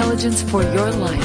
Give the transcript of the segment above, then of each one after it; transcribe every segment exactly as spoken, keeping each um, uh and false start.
Intelligence for your life.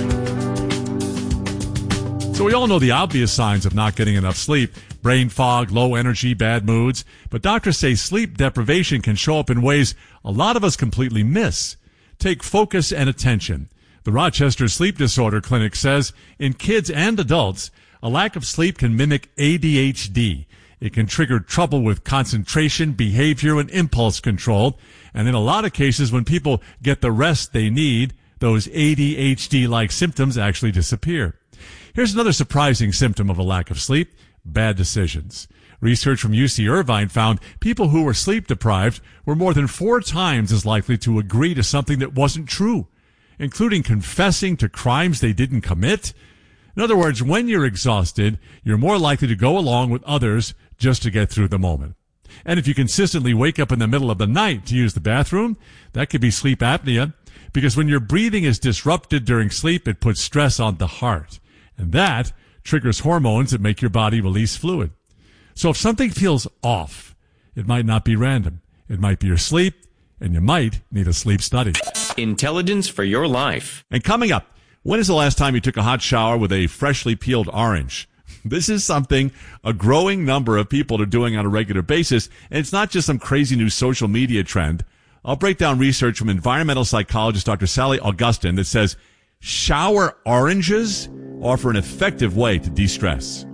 So we all know the obvious signs of not getting enough sleep: brain fog, low energy, bad moods. But doctors say sleep deprivation can show up in ways a lot of us completely miss. Take focus and attention. The Rochester Sleep Disorder Clinic says in kids and adults, a lack of sleep can mimic A D H D. It can trigger trouble with concentration, behavior, and impulse control. And in a lot of cases, when people get the rest they need, those A D H D-like symptoms actually disappear. Here's another surprising symptom of a lack of sleep: bad decisions. Research from U C Irvine found people who were sleep deprived were more than four times as likely to agree to something that wasn't true, including confessing to crimes they didn't commit. In other words, when you're exhausted, you're more likely to go along with others just to get through the moment. And if you consistently wake up in the middle of the night to use the bathroom, that could be sleep apnea, because when your breathing is disrupted during sleep, it puts stress on the heart. And that triggers hormones that make your body release fluid. So if something feels off, it might not be random. It might be your sleep, and you might need a sleep study. Intelligence for your life. And coming up, when is the last time you took a hot shower with a freshly peeled orange? This is something a growing number of people are doing on a regular basis, and it's not just some crazy new social media trend. I'll break down research from environmental psychologist Doctor Sally Augustin that says shower oranges offer an effective way to de-stress.